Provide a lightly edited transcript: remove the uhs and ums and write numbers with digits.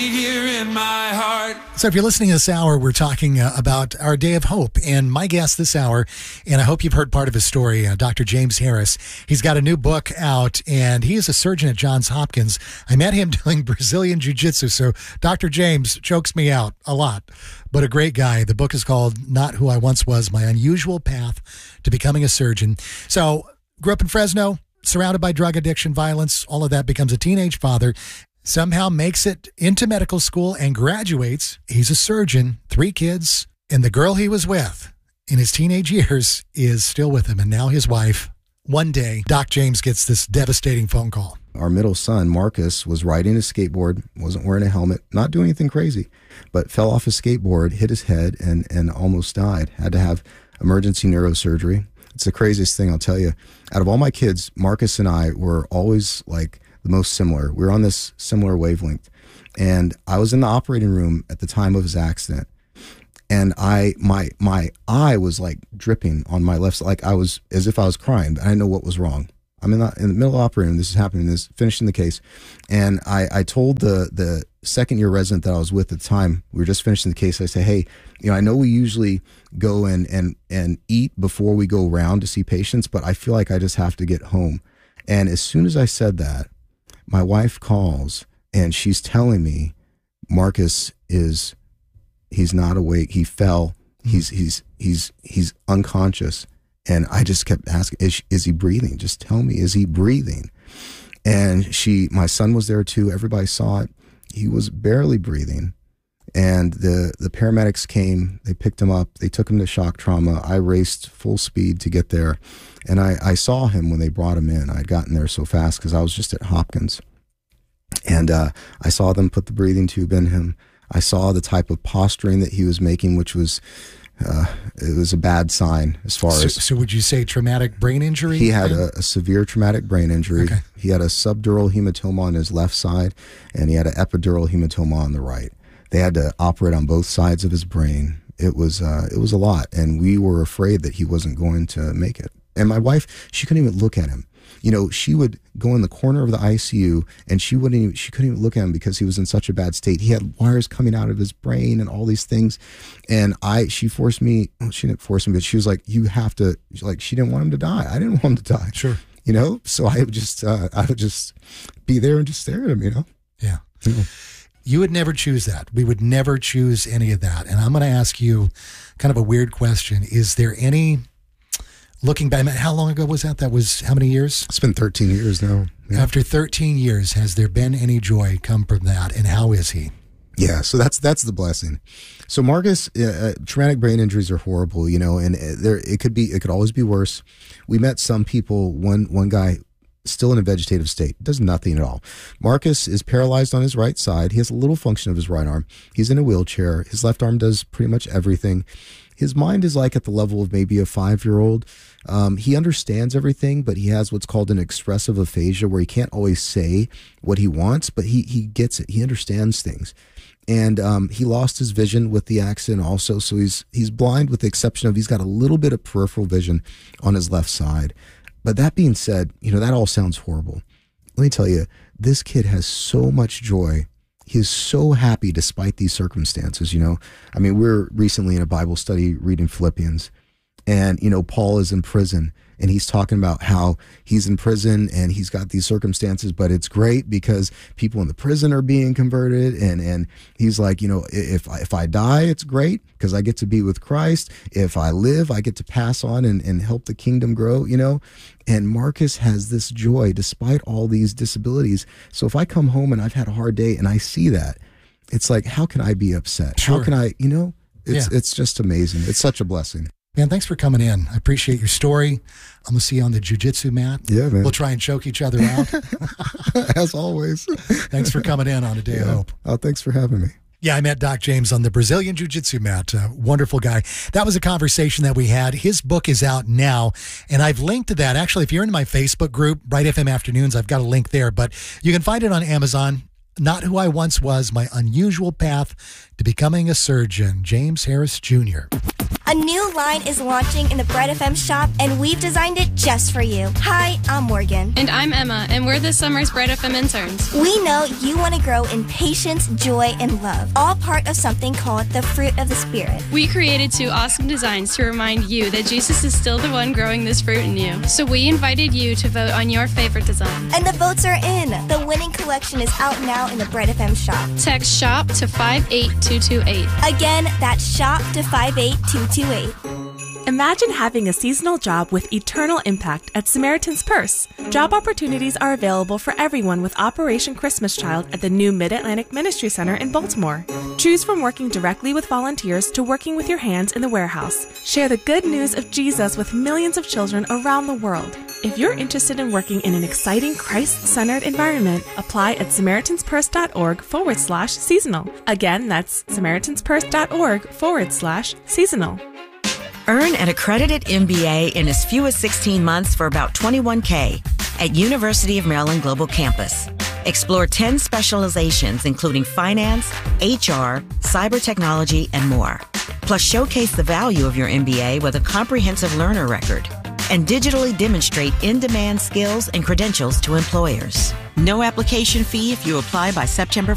Here in my heart. So if you're listening this hour, we're talking about our Day of Hope. And my guest this hour, and I hope you've heard part of his story, Dr. James Harris. He's got a new book out, and he is a surgeon at Johns Hopkins. I met him doing Brazilian Jiu-Jitsu, so Dr. James chokes me out a lot, but a great guy. The book is called Not Who I Once Was, My Unusual Path to Becoming a Surgeon. So grew up in Fresno, surrounded by drug addiction, violence, all of that, becomes a teenage father. Somehow makes it into medical school and graduates. He's a surgeon, 3 kids, and the girl he was with in his teenage years is still with him, and now his wife. One day, Doc James gets this devastating phone call. Our middle son, Marcus, was riding his skateboard, wasn't wearing a helmet, not doing anything crazy, but fell off his skateboard, hit his head, and almost died. Had to have emergency neurosurgery. It's the craziest thing, I'll tell you. Out of all my kids, Marcus and I were always like the most similar. We were on this similar wavelength. And I was in the operating room at the time of his accident. And my eye was like dripping on my left side, like I was, as if I was crying, but I didn't know what was wrong. I'm in the middle of the operating room. This is happening, this finishing the case. And I told the second year resident that I was with at the time, we were just finishing the case. I say, hey, I know we usually go and eat before we go around to see patients, but I feel like I just have to get home. And as soon as I said that, my wife calls and she's telling me Marcus he's not awake. He fell. He's unconscious. And I just kept asking, is he breathing? Just tell me, is he breathing? And my son was there too. Everybody saw it. He was barely breathing. And the paramedics came, they picked him up, they took him to shock trauma. I raced full speed to get there. And I saw him when they brought him in. I'd gotten there so fast because I was just at Hopkins. And I saw them put the breathing tube in him. I saw the type of posturing that he was making, which was, it was a bad sign as far as... So would you say traumatic brain injury? He had a severe traumatic brain injury. Okay. He had a subdural hematoma on his left side, and he had an epidural hematoma on the right. They had to operate on both sides of his brain. It was a lot, and we were afraid that he wasn't going to make it. And my wife, she couldn't even look at him. She would go in the corner of the ICU, and she couldn't even look at him because he was in such a bad state. He had wires coming out of his brain and all these things. And she forced me, she didn't force me, but she was like, you have to, she didn't want him to die. I didn't want him to die. Sure. So I would just be there and just stare at him, Yeah. You would never choose that. We would never choose any of that. And I'm going to ask you kind of a weird question. Is there any, looking back, how long ago was that? That was how many years? It's been 13 years now. Yeah. After 13 years, has there been any joy come from that? And how is he? Yeah, so that's the blessing. So Marcus, traumatic brain injuries are horrible, and it could always be worse. We met some people, one guy still in a vegetative state, does nothing at all. Marcus is paralyzed on his right side. He has a little function of his right arm. He's in a wheelchair. His left arm does pretty much everything. His mind is like at the level of maybe a 5-year-old. He understands everything, but he has what's called an expressive aphasia, where he can't always say what he wants, but he gets it. He understands things. And he lost his vision with the accident also, so he's blind with the exception of he's got a little bit of peripheral vision on his left side. But that being said, that all sounds horrible. Let me tell you, this kid has so much joy. He is so happy despite these circumstances, I mean, we're recently in a Bible study reading Philippians, and, Paul is in prison, and he's talking about how he's in prison and he's got these circumstances, but it's great because people in the prison are being converted. And he's like, if I die, it's great because I get to be with Christ. If I live, I get to pass on and help the kingdom grow, And Marcus has this joy despite all these disabilities. So if I come home and I've had a hard day and I see that, it's like, how can I be upset? Sure. How can I, it's just amazing. It's such a blessing. Man, thanks for coming in. I appreciate your story. I'm going to see you on the jiu-jitsu mat. Yeah, man. We'll try and choke each other out. As always. Thanks for coming in on A Day of Hope. Oh, thanks for having me. Yeah, I met Doc James on the Brazilian Jiu-Jitsu mat. Wonderful guy. That was a conversation that we had. His book is out now, and I've linked to that. Actually, if you're in my Facebook group, Bright FM Afternoons, I've got a link there, but you can find it on Amazon. Not Who I Once Was, My Unusual Path to Becoming a Surgeon, James Harris Jr. A new line is launching in the Bread FM shop, and we've designed it just for you. Hi, I'm Morgan. And I'm Emma, and we're this summer's Bread FM interns. We know you want to grow in patience, joy, and love, all part of something called the fruit of the Spirit. We created 2 awesome designs to remind you that Jesus is still the one growing this fruit in you. So we invited you to vote on your favorite design. And the votes are in. The winning collection is out now in the Bread FM shop. Text SHOP to 58228. Again, that's SHOP to 58228. Imagine having a seasonal job with eternal impact at Samaritan's Purse. Job opportunities are available for everyone with Operation Christmas Child at the new Mid-Atlantic Ministry Center in Baltimore. Choose from working directly with volunteers to working with your hands in the warehouse. Share the good news of Jesus with millions of children around the world. If you're interested in working in an exciting Christ-centered environment, apply at SamaritansPurse.org/seasonal. Again, that's SamaritansPurse.org/seasonal. Earn an accredited MBA in as few as 16 months for about $21K at University of Maryland Global Campus. Explore 10 specializations including finance, HR, cyber technology, and more. Plus showcase the value of your MBA with a comprehensive learner record and digitally demonstrate in-demand skills and credentials to employers. No application fee if you apply by September